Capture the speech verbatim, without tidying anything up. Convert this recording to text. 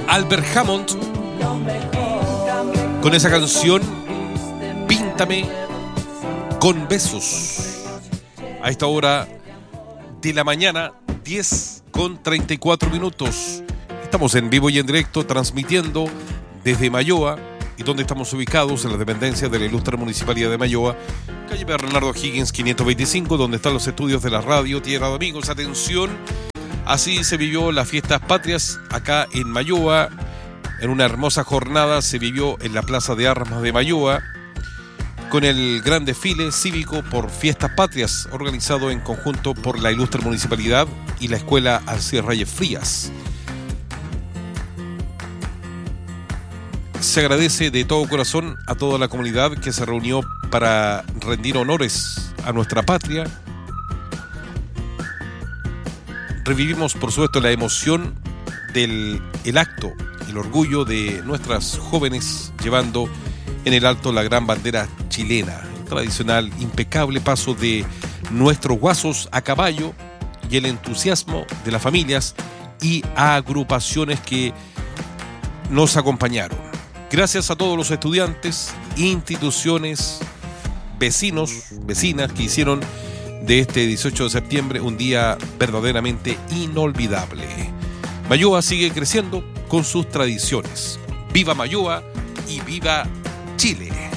Albert Hammond con esa canción Píntame con besos. A esta hora de la mañana, diez con treinta y cuatro minutos. Estamos en vivo y en directo transmitiendo desde Mayoa. ¿Y donde estamos ubicados? En la dependencia de la ilustre Municipalidad de Mayoa, calle Bernardo Higgins quinientos veinticinco, donde están los estudios de la radio Tierra de Amigos. Atención, así se vivió las fiestas patrias acá en Mayoa. En una hermosa jornada se vivió en la Plaza de Armas de Mayoa, con el gran desfile cívico por fiestas patrias, organizado en conjunto por la ilustre Municipalidad y la Escuela Alcides Reyes Frías. Se agradece de todo corazón a toda la comunidad que se reunió para rendir honores a nuestra patria. Revivimos, por supuesto, la emoción del el acto, el orgullo de nuestras jóvenes llevando en el alto la gran bandera chilena, el tradicional impecable paso de nuestros guasos a caballo y el entusiasmo de las familias y agrupaciones que nos acompañaron. Gracias a todos los estudiantes, instituciones, vecinos, vecinas que hicieron de este dieciocho de septiembre un día verdaderamente inolvidable. Mayoa sigue creciendo con sus tradiciones. ¡Viva Mayoa y viva Chile!